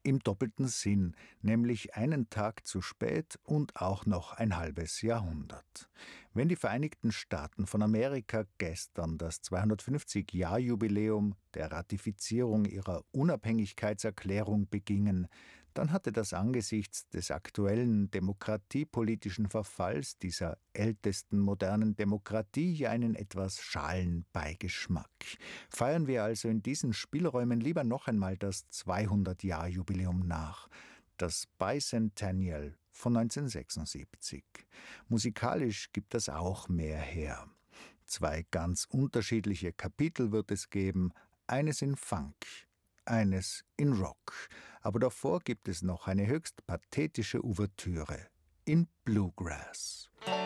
Im doppelten Sinn, nämlich einen Tag zu spät und auch noch ein halbes Jahrhundert. Wenn die Vereinigten Staaten von Amerika gestern das 250-Jahr-Jubiläum der Ratifizierung ihrer Unabhängigkeitserklärung begingen, dann hatte das angesichts des aktuellen demokratiepolitischen Verfalls dieser ältesten modernen Demokratie ja einen etwas schalen Beigeschmack. Feiern wir also in diesen Spielräumen lieber noch einmal das 200-Jahr-Jubiläum nach, das Bicentennial von 1976. Musikalisch gibt das auch mehr her. 2 ganz unterschiedliche Kapitel wird es geben, eines in Funk, eines in Rock. Aber davor gibt es noch eine höchst pathetische Ouvertüre in Bluegrass.